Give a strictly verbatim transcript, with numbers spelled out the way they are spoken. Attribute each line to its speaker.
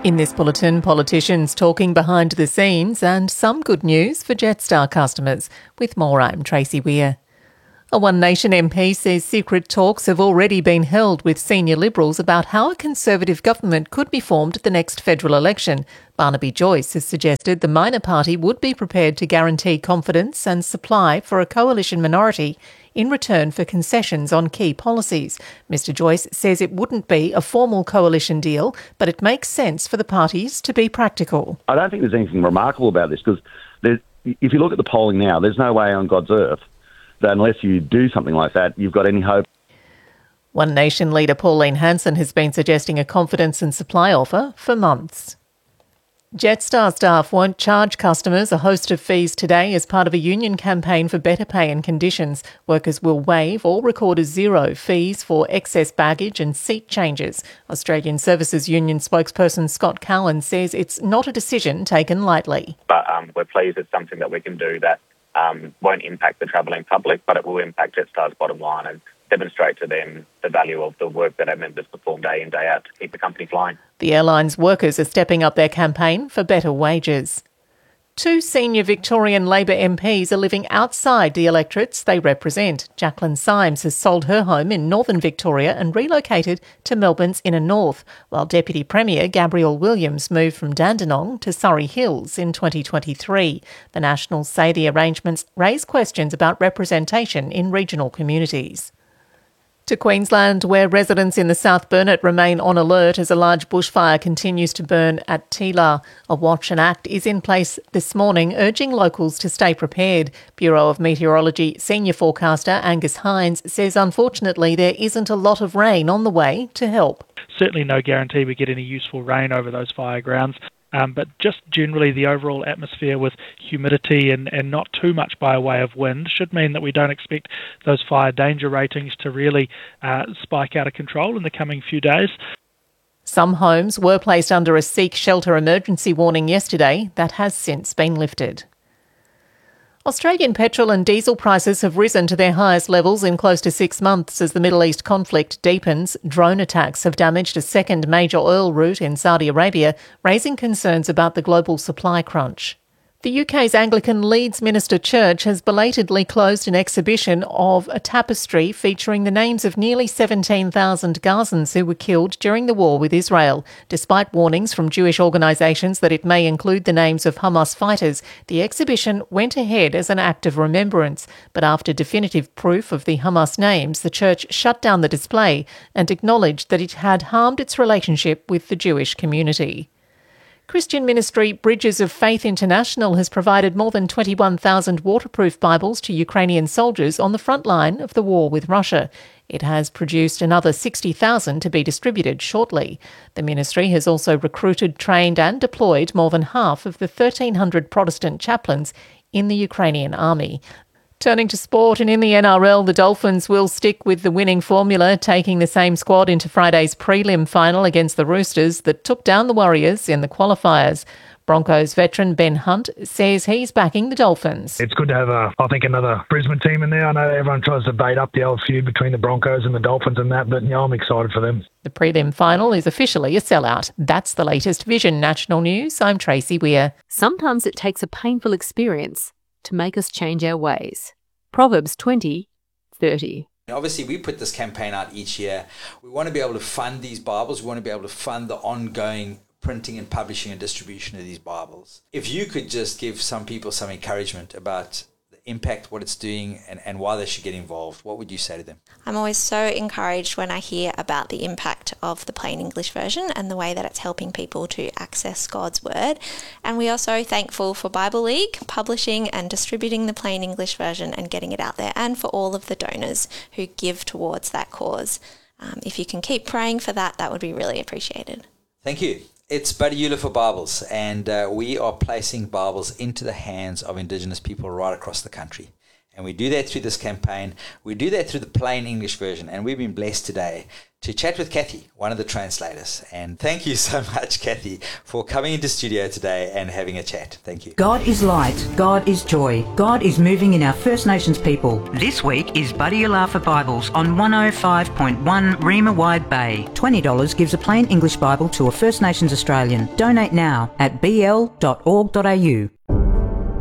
Speaker 1: In this bulletin, politicians talking behind the scenes and some good news for Jetstar customers. With more, I'm Tracy Weir. A One Nation M P says secret talks have already been held with senior Liberals about how a Conservative government could be formed at the next federal election. Barnaby Joyce has suggested the minor party would be prepared to guarantee confidence and supply for a coalition minority in return for concessions on key policies. Mister Joyce says it wouldn't be a formal coalition deal, but it makes sense for the parties to be practical.
Speaker 2: I don't think there's anything remarkable about this, because if you look at the polling now, there's no way on God's earth that unless you do something like that, you've got any hope.
Speaker 1: One Nation leader Pauline Hanson has been suggesting a confidence and supply offer for months. Jetstar staff won't charge customers a host of fees today as part of a union campaign for better pay and conditions. Workers will waive or record as zero fees for excess baggage and seat changes. Australian Services Union spokesperson Scott Cowan says it's not a decision taken lightly.
Speaker 3: But um, we're pleased it's something that we can do that um, won't impact the travelling public, but it will impact Jetstar's bottom line and demonstrate to them the value of the work that our members perform day in, day out to keep the company flying.
Speaker 1: The airline's workers are stepping up their campaign for better wages. Two senior Victorian Labor M Ps are living outside the electorates they represent. Jacqueline Symes has sold her home in northern Victoria and relocated to Melbourne's inner north, while Deputy Premier Gabrielle Williams moved from Dandenong to Surrey Hills in twenty twenty-three. The Nationals say the arrangements raise questions about representation in regional communities. To Queensland, where residents in the South Burnett remain on alert as a large bushfire continues to burn at Teela. A watch and act is in place this morning, urging locals to stay prepared. Bureau of Meteorology senior forecaster Angus Hines says unfortunately there isn't a lot of rain on the way to help.
Speaker 4: Certainly no guarantee we get any useful rain over those fire grounds. Um, but just generally the overall atmosphere with humidity and, and not too much by way of wind should mean that we don't expect those fire danger ratings to really uh, spike out of control in the coming few days.
Speaker 1: Some homes were placed under a Seek Shelter emergency warning yesterday. That has since been lifted. Australian petrol and diesel prices have risen to their highest levels in close to six months as the Middle East conflict deepens. Drone attacks have damaged a second major oil route in Saudi Arabia, raising concerns about the global supply crunch. The U K's Anglican Leeds Minster Church has belatedly closed an exhibition of a tapestry featuring the names of nearly seventeen thousand Gazans who were killed during the war with Israel. Despite warnings from Jewish organisations that it may include the names of Hamas fighters, the exhibition went ahead as an act of remembrance. But after definitive proof of the Hamas names, the church shut down the display and acknowledged that it had harmed its relationship with the Jewish community. Christian ministry Bridges of Faith International has provided more than twenty-one thousand waterproof Bibles to Ukrainian soldiers on the front line of the war with Russia. It has produced another sixty thousand to be distributed shortly. The ministry has also recruited, trained and deployed more than half of the thirteen hundred Protestant chaplains in the Ukrainian army. Turning to sport, and in the N R L, the Dolphins will stick with the winning formula, taking the same squad into Friday's prelim final against the Roosters that took down the Warriors in the qualifiers. Broncos veteran Ben Hunt says he's backing the Dolphins.
Speaker 5: It's good to have, a, I think, another Brisbane team in there. I know everyone tries to bait up the old feud between the Broncos and the Dolphins and that, but you know, I'm excited for them.
Speaker 1: The prelim final is officially a sellout. That's the latest Vision National News. I'm Tracy Weir.
Speaker 6: Sometimes it takes a painful experience to make us change our ways. Proverbs twenty thirty.
Speaker 7: Obviously, we put this campaign out each year. We want to be able to fund these Bibles. We want to be able to fund the ongoing printing and publishing and distribution of these Bibles. If you could just give some people some encouragement about the impact, what it's doing, and, and why they should get involved, what would you say to them?
Speaker 8: I'm always so encouraged when I hear about the impact of the plain English version and the way that it's helping people to access God's Word. And we are so thankful for Bible League publishing and distributing the plain English version and getting it out there, and for all of the donors who give towards that cause. Um, if you can keep praying for that, that would be really appreciated.
Speaker 7: Thank you. It's Buddy Euler for Bibles, and uh, we are placing Bibles into the hands of Indigenous people right across the country. And we do that through this campaign. We do that through the plain English version. And we've been blessed today to chat with Kathy, one of the translators. And thank you so much, Kathy, for coming into studio today and having a chat. Thank you.
Speaker 9: God is light. God is joy. God is moving in our First Nations people. This week is Buddy Alafa Bibles on one oh five point one Reema Wide Bay. twenty dollars gives a plain English Bible to a First Nations Australian. Donate now at b l dot org dot a u.